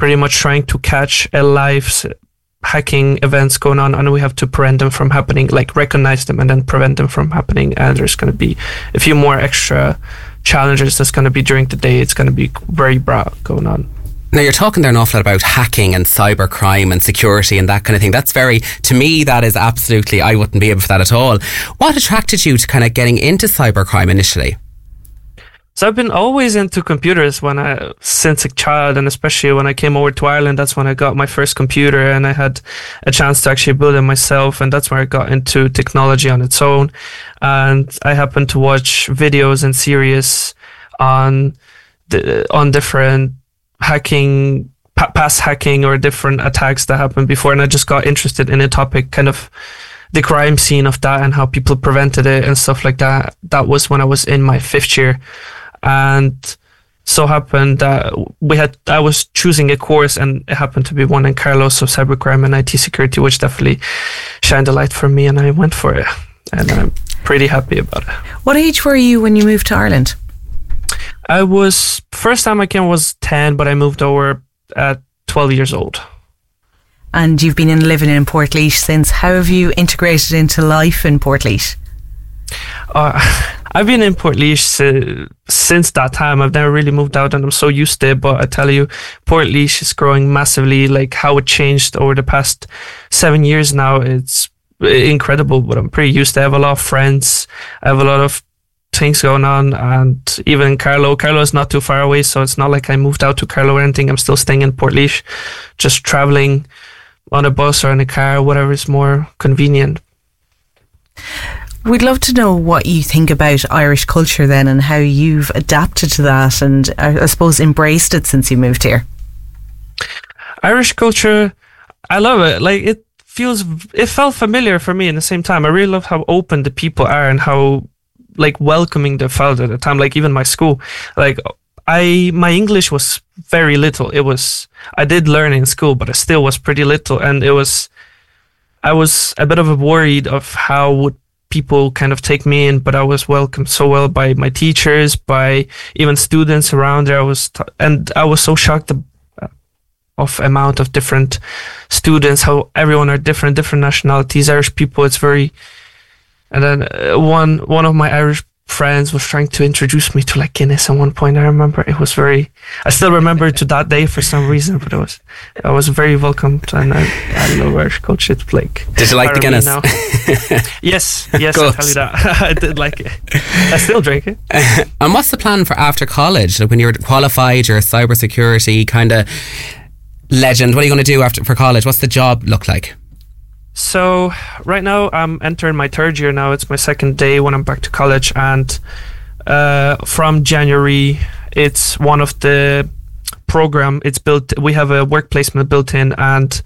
pretty much trying to catch a live hacking events going on, and we have to prevent them from happening, like recognize them and then prevent them from happening. And there's going to be a few more extra challenges that's going to be during the day. It's going to be very broad going on. Now, you're talking there an awful lot about hacking and cybercrime and security and that kind of thing. That's to me, that is absolutely, I wouldn't be able for that at all. What attracted you to kind of getting into cybercrime initially? So I've been always into computers since a child, and especially when I came over to Ireland, that's when I got my first computer and I had a chance to actually build it myself, and that's where I got into technology on its own. And I happened to watch videos and series on different past hacking or different attacks that happened before, and I just got interested in a topic, kind of the crime scene of that and how people prevented it and stuff like that. That was when I was in my 5th year, and so happened that I was choosing a course, and it happened to be one in Carlos of cybercrime and IT security, which definitely shined a light for me, and I went for it, and I'm pretty happy about it. What age were you when you moved to Ireland? First time I came was 10, but I moved over at 12 years old. And you've been living in Portlaoise since. How have you integrated into life in Portlaoise? I've been in Portlaoise since that time. I've never really moved out, and I'm so used to it. But I tell you, Portlaoise is growing massively. Like how it changed over the past 7 years now, it's incredible. But I'm pretty used to it. I have a lot of friends. I have a lot of things going on, and even Carlo is not too far away, so it's not like I moved out to Carlo or anything. I'm still staying in Portlaoise, just traveling on a bus or in a car, whatever is more convenient. We'd love to know what you think about Irish culture then, and how you've adapted to that and I suppose embraced it since you moved here. Irish culture, I love it. Like it felt familiar for me. In the same time, I really love how open the people are and how like welcoming they felt at the time. Like even my school, like my English was very little. I did learn in school, but I still was pretty little, and I was a bit of a worried of how would people kind of take me in, but I was welcomed so well by my teachers, by even students around there. I was so shocked of amount of different students, how everyone are different nationalities. Irish people, it's very. And then one of my Irish friends was trying to introduce me to like Guinness at one point. I remember it was I still remember it to that day for some reason, but I was very welcomed, and I love Irish culture. It's like, did you like the Guinness? Yes, I tell you that. I did like it. I still drink it. And what's the plan for after college? Like when you're qualified, you're a cybersecurity kind of legend. What are you going to do for college? What's the job look like? So right now I'm entering my 3rd year now. It's my 2nd day when I'm back to college, and from January it's one of the program. It's built. We have a work placement built in, and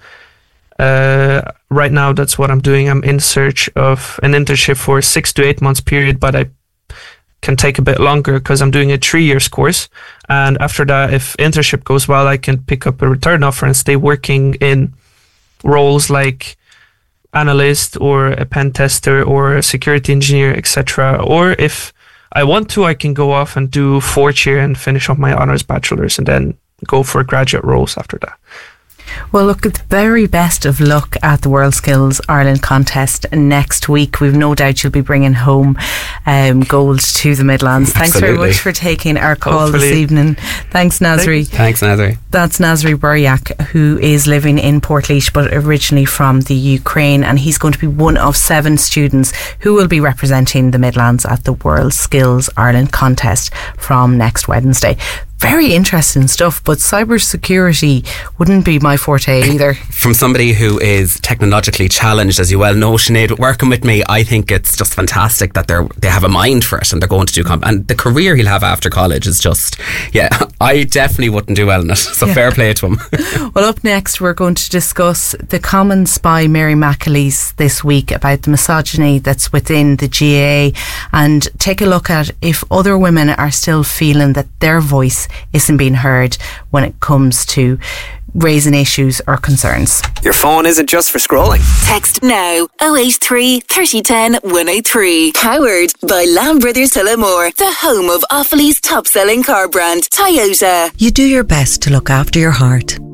right now that's what I'm doing. I'm in search of an internship for a 6 to 8 months period, but I can take a bit longer because I'm doing a 3 years course, and after that, if internship goes well, I can pick up a return offer and stay working in roles like analyst or a pen tester or a security engineer, etc. Or if I want to, I can go off and do 4th year and finish off my honors bachelor's and then go for graduate roles after that. Well, look, the very best of luck at the WorldSkills Ireland contest next week. We've no doubt you'll be bringing home gold to the Midlands. Thanks very much for taking our call this evening. Thanks, Nasri. Thanks, Nasri. That's Nasri Buryak, who is living in Portlaoise but originally from the Ukraine, and he's going to be one of 7 students who will be representing the Midlands at the WorldSkills Ireland contest from next Wednesday. Very interesting stuff, but cybersecurity wouldn't be my forte either. From somebody who is technologically challenged, as you well know, Sinead, working with me, I think it's just fantastic that they have a mind for it and they're going to do and the career he'll have after college is just, I definitely wouldn't do well in it, so fair play to him. Well, up next we're going to discuss the comments by Mary McAleese this week about the misogyny that's within the GAA, and take a look at if other women are still feeling that their voice isn't being heard when it comes to raising issues or concerns. Your phone isn't just for scrolling. Text now 083 3010 103. Powered by Lamb Brothers Tullamore, the home of Offaly's top selling car brand, Toyota. You do your best to look after your heart.